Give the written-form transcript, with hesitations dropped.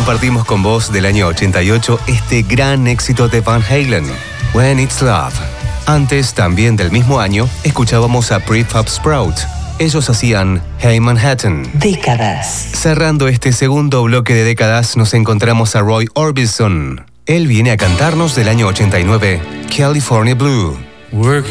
compartimos con vos del año 88 este gran éxito de Van Halen, When It's Love. Antes, también del mismo año, escuchábamos a Prefab Sprout. Ellos hacían Hey Manhattan. Décadas. Cerrando este segundo bloque de décadas, nos encontramos a Roy Orbison. Él viene a cantarnos del año 89, California Blue.